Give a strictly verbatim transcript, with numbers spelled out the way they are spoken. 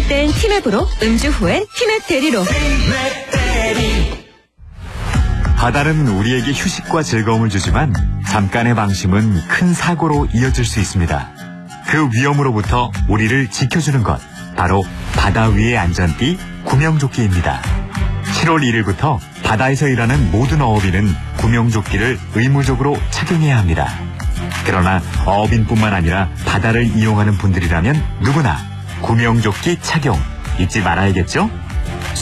힘들 땐 티맵으로, 음주 후엔 티맵 대리로. 바다는 우리에게 휴식과 즐거움을 주지만 잠깐의 방심은 큰 사고로 이어질 수 있습니다. 그 위험으로부터 우리를 지켜주는 것, 바로 바다 위의 안전띠 구명조끼입니다. 칠월 일일부터 바다에서 일하는 모든 어업인은 구명조끼를 의무적으로 착용해야 합니다. 그러나 어업인뿐만 아니라 바다를 이용하는 분들이라면 누구나 구명조끼 착용 잊지 말아야겠죠?